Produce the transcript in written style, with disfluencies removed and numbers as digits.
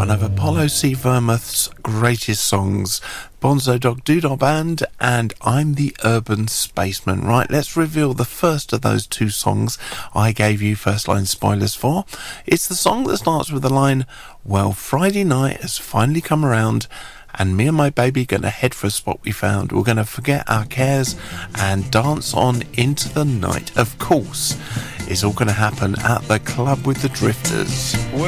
one of Apollo C. Vermouth's greatest songs, Bonzo Dog Doodah Band and I'm the Urban Spaceman. Right, let's reveal the first of those two songs I gave you first line spoilers for. It's the song that starts with the line, well, Friday night has finally come around and me and my baby gonna head for a spot we found. We're gonna forget our cares and dance on into the night. Of course, it's all gonna happen at the Club with the Drifters.